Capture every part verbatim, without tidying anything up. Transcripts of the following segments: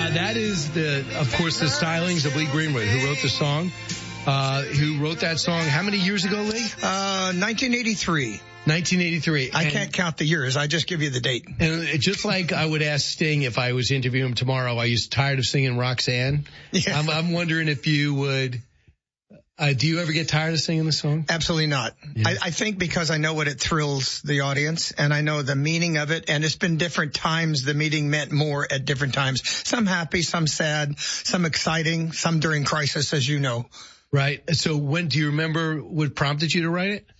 Uh, that is the, of course, the stylings of Lee Greenwood, who wrote the song. Uh, who wrote that song how many years ago, Lee? Uh, nineteen eighty-three. nineteen eighty-three. I and, can't count the years. I just give you the date. And just like I would ask Sting if I was interviewing him tomorrow, are you tired of singing Roxanne? Yeah. I'm, I'm wondering if you would, uh, do you ever get tired of singing the song? Absolutely not. Yeah. I, I think because I know what it thrills the audience and I know the meaning of it. And it's been different times. The meaning meant more at different times. Some happy, some sad, some exciting, some during crisis, as you know. Right. So when do you remember what prompted you to write it?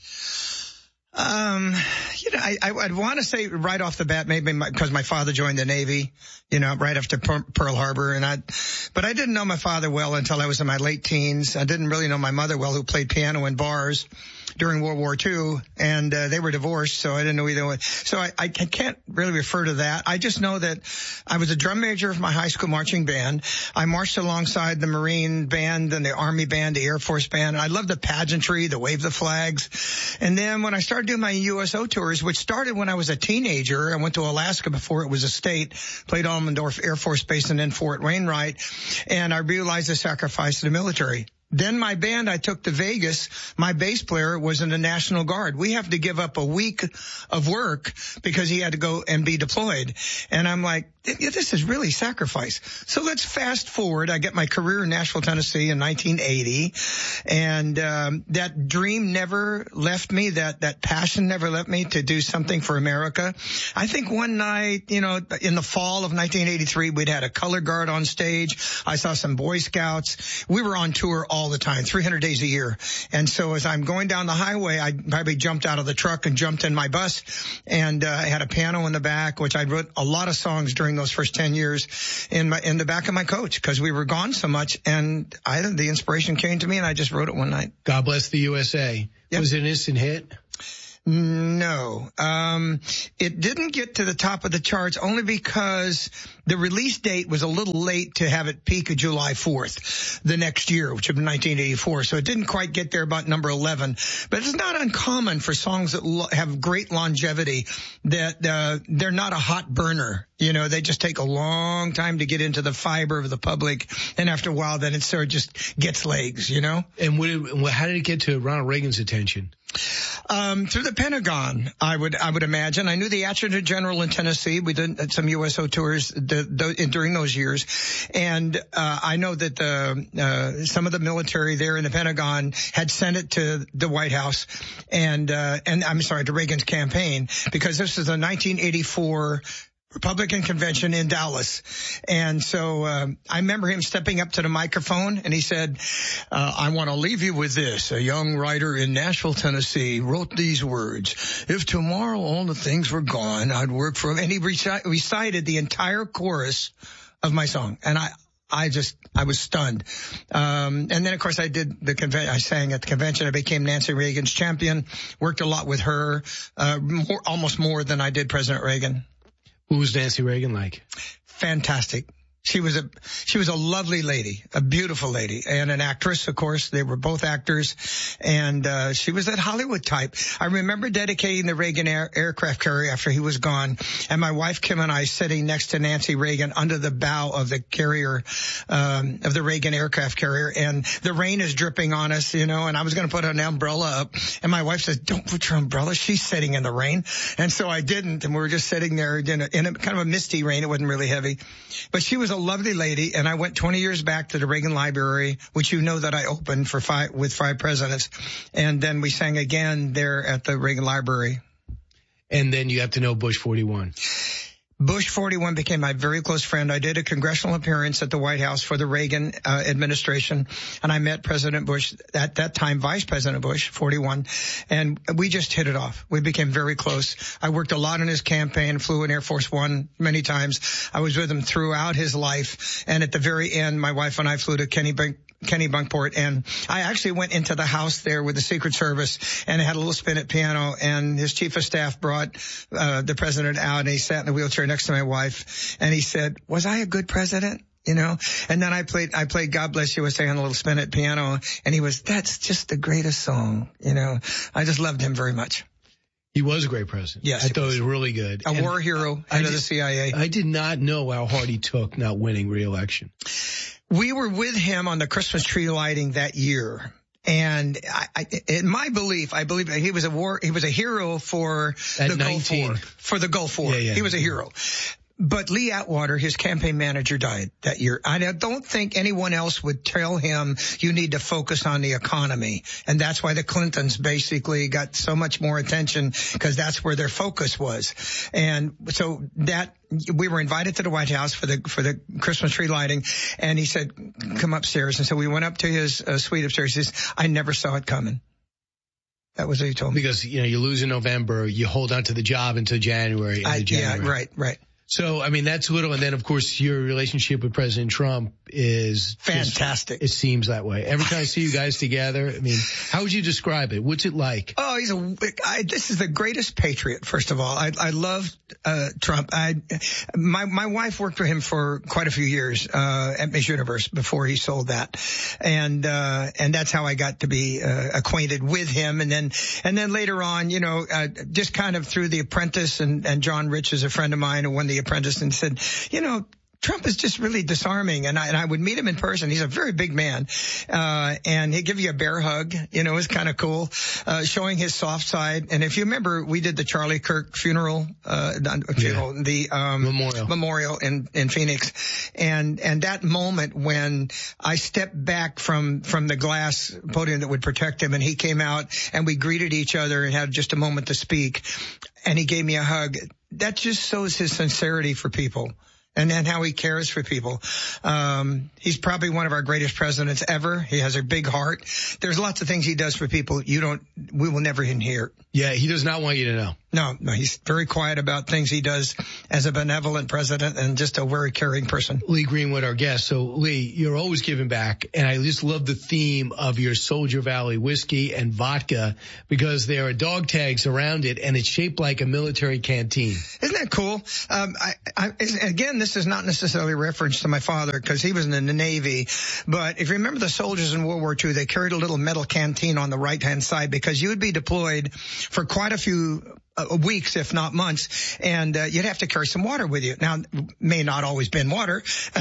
Um, you know, I, I, I'd want to say right off the bat, maybe because my, my father joined the Navy, you know, right after Pearl Harbor. And I, but I didn't know my father well until I was in my late teens. I didn't really know my mother well, who played piano in bars during World War Two, and uh, they were divorced, so I didn't know either way. So I, I can't really refer to that. I just know that I was a drum major of my high school marching band. I marched alongside the Marine band and the Army band, the Air Force band. I loved the pageantry, the wave the flags. And then when I started doing my U S O tours, which started when I was a teenager, I went to Alaska before it was a state, played Almendorf Air Force Base and then Fort Wainwright, and I realized the sacrifice of the military. Then my band, I took to Vegas. My bass player was in the National Guard. We have to give up a week of work because he had to go and be deployed. And I'm like, this is really sacrifice. So let's fast forward. I get my career in Nashville, Tennessee in nineteen eighty. And um, that dream never left me. That, that passion never left me to do something for America. I think one night, you know, in the fall of nineteen eighty-three, we'd had a color guard on stage. I saw some Boy Scouts. We were on tour all the time, three hundred days a year. And so as I'm going down the highway, I probably jumped out of the truck and jumped in my bus. And uh, I had a piano in the back, which I wrote a lot of songs during those first ten years in my, in the back of my coach because we were gone so much. And I, the inspiration came to me and I just wrote it one night. God Bless the U S A. Yep. Was it an instant hit? No. Um, it didn't get to the top of the charts only because the release date was a little late to have it peak of July fourth the next year, which was nineteen eighty-four. So it didn't quite get there about number eleven. But it's not uncommon for songs that lo- have great longevity that uh, they're not a hot burner. You know, they just take a long time to get into the fiber of the public. And after a while, then it sort of just gets legs, you know? And what did, how did it get to Ronald Reagan's attention? Um, through the Pentagon, I would, I would imagine. I knew the Adjutant General in Tennessee. We did some U S O tours the, the, during those years. And, uh, I know that the, uh, some of the military there in the Pentagon had sent it to the White House and, uh, and I'm sorry, to Reagan's campaign because this is a nineteen eighty-four Republican convention in Dallas. And so um, I remember him stepping up to the microphone and he said, uh, I want to leave you with this. A young writer in Nashville, Tennessee wrote these words. If tomorrow all the things were gone, I'd work for him. And he reci- recited the entire chorus of my song. And I, I just, I was stunned. Um, and then of course I did the convention, I sang at the convention. I became Nancy Reagan's champion, worked a lot with her, uh, more, almost more than I did President Reagan. Who was Nancy Reagan like? Fantastic. She was a, she was a lovely lady, a beautiful lady, and an actress, of course. They were both actors, and uh she was that Hollywood type. I remember dedicating the Reagan air, aircraft carrier after he was gone, and my wife Kim and I sitting next to Nancy Reagan under the bow of the carrier, um of the Reagan aircraft carrier, and the rain is dripping on us, you know, and I was going to put an umbrella up, and my wife says, don't put your umbrella, she's sitting in the rain. And so I didn't, and we were just sitting there in a, in a kind of a misty rain. It wasn't really heavy, but she was a lovely lady. And I went twenty years back to the Reagan Library, which you know that I opened for five, with five presidents. And then we sang again there at the Reagan Library. And then you have to know Bush forty-one. Bush forty-one became my very close friend. I did a congressional appearance at the White House for the Reagan uh, administration, and I met President Bush, at that time Vice President Bush, forty-one, and we just hit it off. We became very close. I worked a lot in his campaign, flew in Air Force One many times. I was with him throughout his life, and at the very end, my wife and I flew to Kenny Bank. Kenny Bunkport, and I actually went into the house there with the Secret Service and had a little spin at piano, and his chief of staff brought uh the president out, and he sat in the wheelchair next to my wife, and he said, was I a good president? You know, and then I played, I played God Bless U S A on a little spin at piano, and he was, that's just the greatest song. You know, I just loved him very much. He was a great president. Yes. I thought was. He was really good. A and war hero, head I of did, the C I A. I did not know how hard he took not winning re-election. We were with him on the Christmas tree lighting that year. And I, I, in my belief, I believe he was a war, he was a hero for At the Gulf War. For the Gulf War. Yeah, yeah. He was a hero. But Lee Atwater, his campaign manager, died that year. I don't think anyone else would tell him you need to focus on the economy. And that's why the Clintons basically got so much more attention, because that's where their focus was. And so that we were invited to the White House for the for the Christmas tree lighting, and he said, come upstairs. And so we went up to his uh, suite upstairs. He says, I never saw it coming. That was what he told me. Because, you know, you lose in November, you hold on to the job until January. I, January. Yeah, right, right. So, I mean, that's little. And then, of course, your relationship with President Trump is fantastic. Just, it seems that way. Every time I see you guys together, I mean, how would you describe it? What's it like? Oh, he's a, I, this is the greatest patriot, first of all. I, I love, uh, Trump. I, my, my wife worked for him for quite a few years, uh, at Miss Universe before he sold that. And, uh, and that's how I got to be, uh, acquainted with him. And then, and then later on, you know, uh, just kind of through The Apprentice, and, and John Rich is a friend of mine who won The Apprentice, and said, you know, Trump is just really disarming. And I, and I would meet him in person. He's a very big man. Uh, and he'd give you a bear hug. You know, it was kind of cool, uh, showing his soft side. And if you remember, we did the Charlie Kirk funeral, uh, funeral, yeah. the, um, memorial, memorial in, in Phoenix. And, and that moment when I stepped back from, from the glass podium that would protect him, and he came out and we greeted each other and had just a moment to speak, and he gave me a hug. That just shows his sincerity for people, and then how he cares for people. Um, he's probably one of our greatest presidents ever. He has a big heart. There's lots of things he does for people you don't, we will never hear. Yeah, he does not want you to know. No, no, he's very quiet about things he does as a benevolent president, and just a very caring person. Lee Greenwood, our guest. So, Lee, you're always giving back, and I just love the theme of your Soldier Valley whiskey and vodka, because there are dog tags around it, and it's shaped like a military canteen. Isn't that cool? Um, I, I, again, this is not necessarily a reference to my father, because he was in the Navy, but if you remember the soldiers in World War Two, they carried a little metal canteen on the right-hand side, because you would be deployed for quite a few Uh, weeks, if not months, and uh, you'd have to carry some water with you. Now, may not always been water,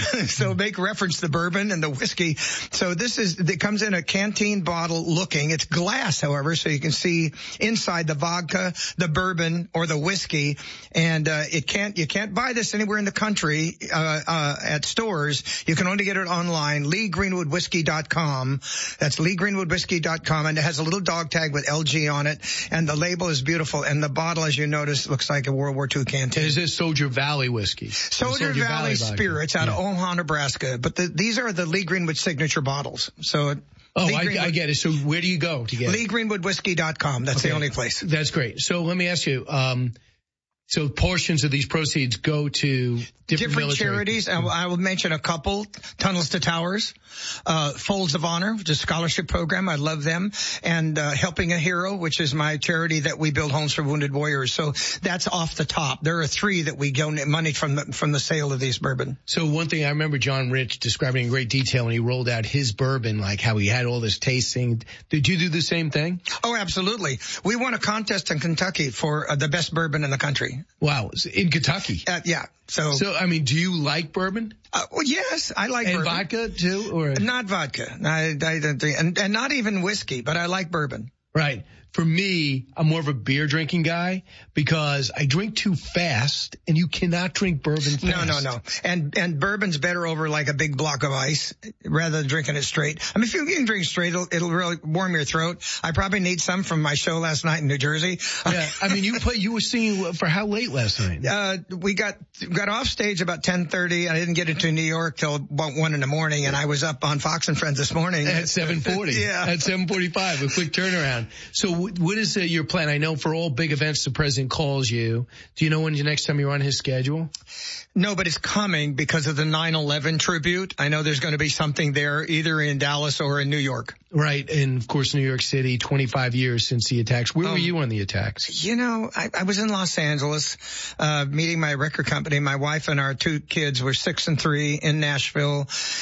so make reference to the bourbon and the whiskey. So this is, it comes in a canteen bottle looking. It's glass, however, so you can see inside the vodka, the bourbon, or the whiskey. And uh, it can't, you can't buy this anywhere in the country uh, uh at stores. You can only get it online, lee greenwood whiskey dot com. That's lee greenwood whiskey dot com, and it has a little dog tag with L G on it, and the label is beautiful, and the bottle, as you notice, looks like a World War Two canteen. Is this Soldier Valley whiskey? Soldier, Soldier Valley, Valley Spirits out yeah. of Omaha, Nebraska. But the, these are the Lee Greenwood signature bottles. So. Oh, I, I get it. So where do you go to get it? lee greenwood whiskey dot com. That's okay. The only place. That's great. So let me ask you, um, so portions of these proceeds go to different, different charities. I will, I will mention a couple. Tunnels to Towers, uh, Folds of Honor, which is a scholarship program. I love them. And uh, Helping a Hero, which is my charity that we build homes for wounded warriors. So that's off the top. There are three that we donate money from the, from the sale of these bourbon. So one thing I remember John Rich describing in great detail when he rolled out his bourbon, like how he had all this tasting. Did you do the same thing? Oh, absolutely. We won a contest in Kentucky for uh, the best bourbon in the country. Wow. In Kentucky? Uh, yeah. So, so, I mean, do you like bourbon? Uh, well, yes, I like and bourbon. And vodka too, or? Not vodka. I, I don't think, and, and not even whiskey, but I like bourbon. Right. For me, I'm more of a beer drinking guy because I drink too fast, and you cannot drink bourbon fast. No, no, no. And and bourbon's better over like a big block of ice rather than drinking it straight. I mean, if you can drink straight, it'll, it'll really warm your throat. I probably need some from my show last night in New Jersey. Yeah, I mean, you play, you were singing for how late last night? Uh, we got got off stage about ten thirty. I didn't get into New York till about one in the morning, and I was up on Fox and Friends this morning at seven forty. Yeah, at seven forty-five, a quick turnaround. So. What is uh, your plan? I know for all big events, the president calls you. Do you know when the next time you're on his schedule? No, but it's coming because of the nine eleven tribute. I know there's going to be something there either in Dallas or in New York. Right. And of course, New York City, twenty-five years since the attacks. Where um, were you on the attacks? You know, I, I was in Los Angeles, uh, meeting my record company. My wife and our two kids were six and three in Nashville.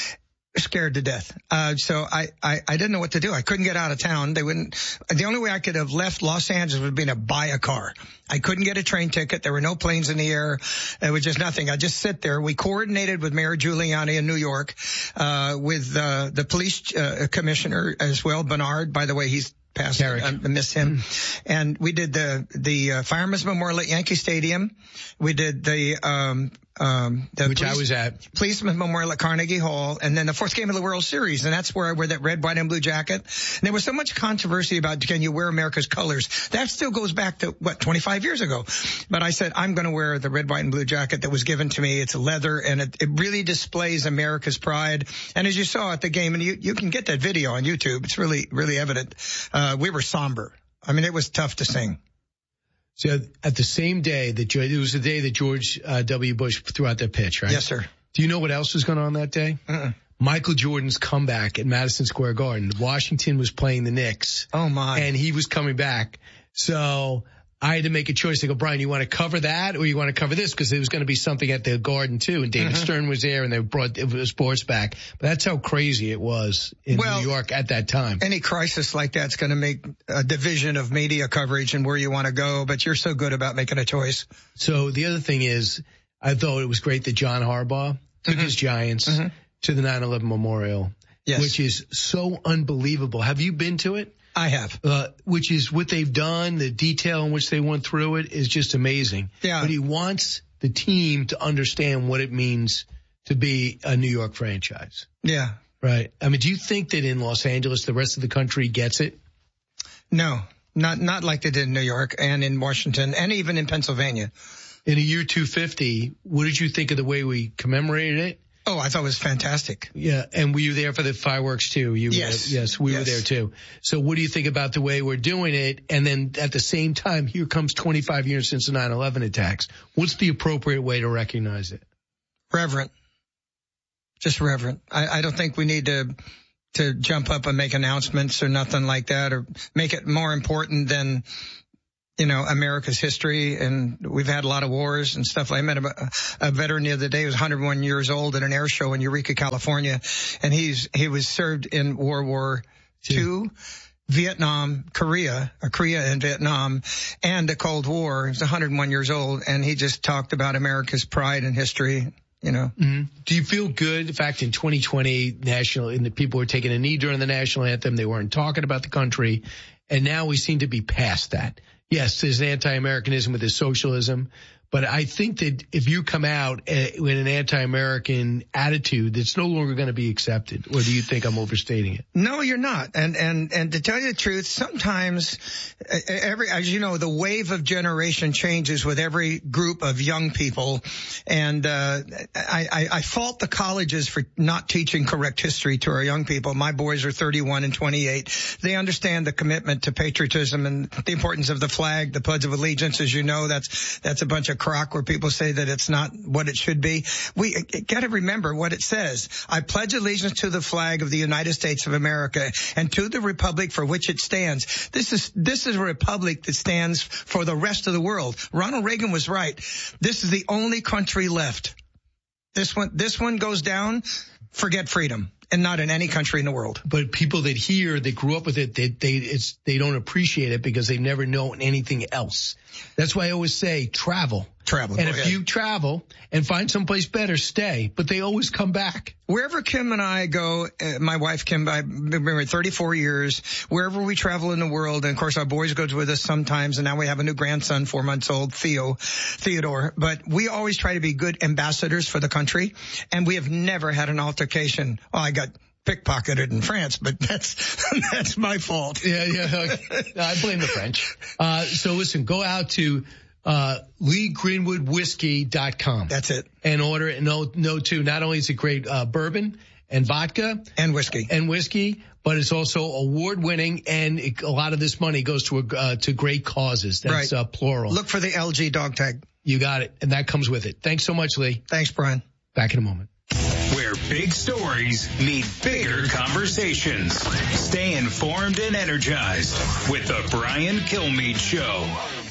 Scared to death. Uh, so I, I, I didn't know what to do. I couldn't get out of town. They wouldn't, the only way I could have left Los Angeles would be to buy a car. I couldn't get a train ticket. There were no planes in the air. It was just nothing. I just sit there. We coordinated with Mayor Giuliani in New York, uh, with, uh, the police, uh, commissioner as well, Bernard. By the way, he's passed. I miss him. And we did the, the, uh, Fireman's Memorial at Yankee Stadium. We did the, um, Um, the Which police, I was at. Policeman's Memorial at Carnegie Hall, and then the fourth game of the World Series, and that's where I wear that red, white, and blue jacket. And there was so much controversy about, can you wear America's colors? That still goes back to, what, twenty-five years ago. But I said, I'm going to wear the red, white, and blue jacket that was given to me. It's leather, and it, it really displays America's pride. And as you saw at the game, and you, you can get that video on YouTube, it's really, really evident, uh, we were somber. I mean, it was tough to sing. So at the same day that it was the day that George uh, W. Bush threw out that pitch, right? Yes, sir. Do you know what else was going on that day? Uh-uh. Michael Jordan's comeback at Madison Square Garden. Washington was playing the Knicks. Oh my! And he was coming back. So I had to make a choice. I go, Brian, you want to cover that or you want to cover this? Because there was going to be something at the Garden too, and David mm-hmm. Stern was there, and they brought the sports back. But that's how crazy it was in well, New York at that time. Any crisis like that's going to make a division of media coverage and where you want to go. But you're so good about making a choice. So the other thing is, I thought it was great that John Harbaugh took mm-hmm. his Giants mm-hmm. to the nine eleven Memorial, yes. which is so unbelievable. Have you been to it? I have. Uh, which is what they've done. The detail in which they went through it is just amazing. Yeah. But he wants the team to understand what it means to be a New York franchise. Yeah. Right. I mean, do you think that in Los Angeles, the rest of the country gets it? No, not, not like they did in New York and in Washington and even in Pennsylvania. In the year two fifty, what did you think of the way we commemorated it? Oh, I thought it was fantastic. Yeah, and were you there for the fireworks too? You yes. Were, yes, we yes. were there too. So what do you think about the way we're doing it? And then at the same time, here comes twenty-five years since the nine eleven attacks. What's the appropriate way to recognize it? Reverent. Just reverent. I, I don't think we need to to jump up and make announcements or nothing like that, or make it more important than, you know, America's history. And we've had a lot of wars and stuff. I met a, a veteran the other day who was one hundred one years old at an air show in Eureka, California. And he's, he was served in World War Two, Vietnam, Korea, or Korea and Vietnam, and the Cold War. He was one hundred one years old. And he just talked about America's pride and history. You know, mm-hmm. Do you feel good? In fact, in twenty twenty, national, and the people were taking a knee during the national anthem. They weren't talking about the country. And now we seem to be past that. Yes, there's anti-Americanism with this socialism, but I think that if you come out uh, with an anti-American attitude, it's no longer going to be accepted. Or do you think I'm overstating it? No, you're not. And and and to tell you the truth, sometimes every, as you know, the wave of generation changes with every group of young people. And uh I, I, I fault the colleges for not teaching correct history to our young people. My boys are thirty-one and twenty-eight. They understand the commitment to patriotism and the importance of the flag, the Pledge of Allegiance. As you know, that's that's a bunch of crock where people say that it's not what it should be. We got to remember what it says. I pledge allegiance to the flag of the United States of America and to the republic for which it stands. This is this is a republic that stands for the rest of the world. Ronald Reagan was right. This is the only country left. This one this one goes down, forget freedom. And not in any country in the world. But people that hear, that grew up with it, they, they, it's, they don't appreciate it because they've never known anything else. That's why I always say travel. Travel. And if you travel and find someplace better, stay. But they always come back. Wherever Kim and I go, uh, my wife Kim, I've been married thirty-four years, wherever we travel in the world, and of course our boys go with us sometimes, and now we have a new grandson, four months old, Theo, Theodore. But we always try to be good ambassadors for the country, and we have never had an altercation. Oh, I got pickpocketed in France, but that's that's my fault. Yeah, yeah. I blame the French. Uh, so listen, go out to uh Lee Greenwood Whiskey dot com. That's it. And order it. No, no, too. Not only is it great uh, bourbon and vodka and whiskey and whiskey, but it's also award winning, and it, a lot of this money goes to a, uh, to great causes. That's right. uh, plural. Look for the L G dog tag. You got it, and that comes with it. Thanks so much, Lee. Thanks, Brian. Back in a moment. Where big stories meet bigger conversations. Stay informed and energized with the Brian Kilmeade Show.